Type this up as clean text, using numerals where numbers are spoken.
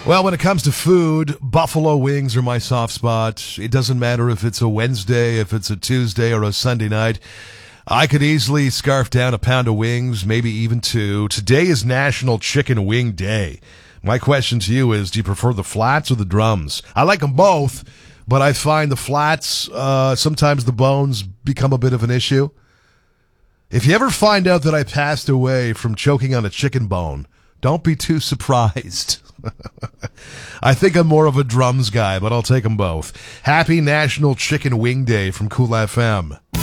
Well, when it comes to food, buffalo wings are my soft spot. It doesn't matter if it's a Wednesday, if it's a Tuesday, or a Sunday night. I could easily scarf down a pound of wings, maybe even two. Today is National Chicken Wing Day. My question to you is, do you prefer the flats or the drums? I like them both, but I find the flats, sometimes the bones become a bit of an issue. If you ever find out that I passed away from choking on a chicken bone, don't be too surprised. I think I'm more of a drums guy, but I'll take them both. Happy National Chicken Wing Day from Cool FM.